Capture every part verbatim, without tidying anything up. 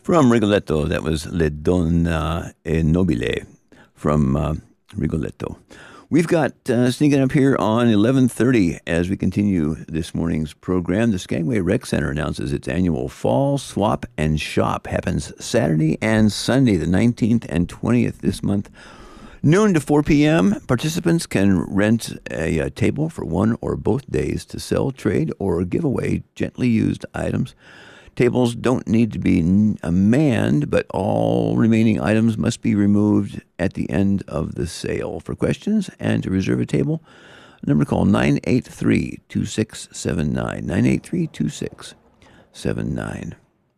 From Rigoletto, that was Le Donna e Nobile from uh, Rigoletto. We've got uh, sneaking up here on eleven thirty as we continue this morning's program. The Skagway Rec Center announces its annual Fall Swap and Shop happens Saturday and Sunday, the nineteenth and twentieth this month. Noon to four p.m., participants can rent a, a table for one or both days to sell, trade, or give away gently used items. Tables don't need to be manned, but all remaining items must be removed at the end of the sale. For questions and to reserve a table, number to call nine eight three, two six seven nine, nine eight three, two six seven nine.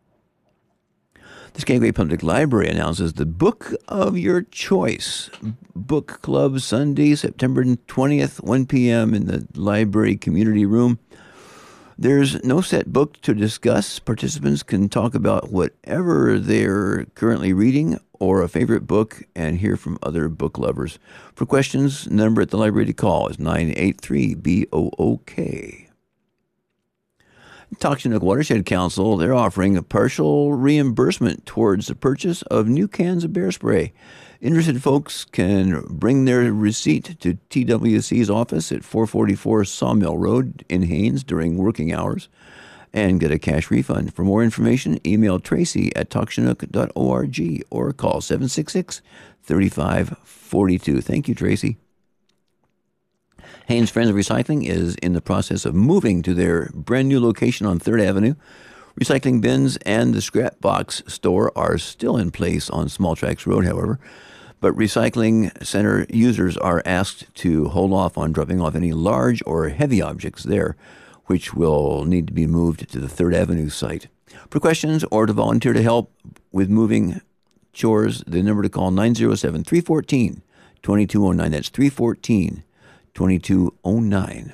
The Skagway Public Library announces the book of your choice. Book Club Sunday, September twentieth, one p.m. in the library community room. There's no set book to discuss. Participants can talk about whatever they're currently reading or a favorite book and hear from other book lovers. For questions, the number at the library to call is nine eight three, B O O K. Tokshinuk Watershed Council, they're offering a partial reimbursement towards the purchase of new cans of bear spray. Interested folks can bring their receipt to T W C's office at four forty-four Sawmill Road in Haines during working hours and get a cash refund. For more information, email Tracy at tokshinuk dot org or call seven six six, three five four two. Thank you, Tracy. Haines Friends of Recycling is in the process of moving to their brand new location on third Avenue. Recycling bins and the scrap box store are still in place on Small Tracks Road, however, but recycling center users are asked to hold off on dropping off any large or heavy objects there, which will need to be moved to the third Avenue site. For questions or to volunteer to help with moving chores, the number to call nine oh seven, three one four, two two oh nine. That's three one four, two two oh nine.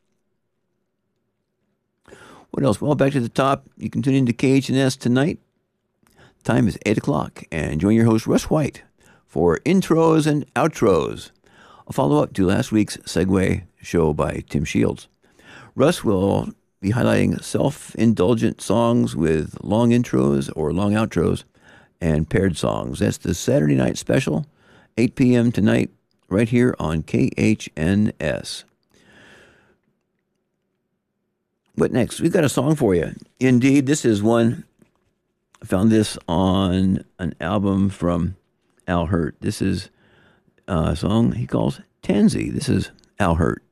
What else? Well, back to the top. You can tune into K H N S tonight. Time is eight o'clock. And join your host, Russ White, for intros and outros. A follow-up to last week's Segway show by Tim Shields. Russ will be highlighting self-indulgent songs with long intros or long outros and paired songs. That's the Saturday night special, eight p.m. tonight, right here on K H N S. What next? We've got a song for you. Indeed, this is one. I found this on an album from Al Hirt. This is a song he calls Tansy. This is Al Hirt.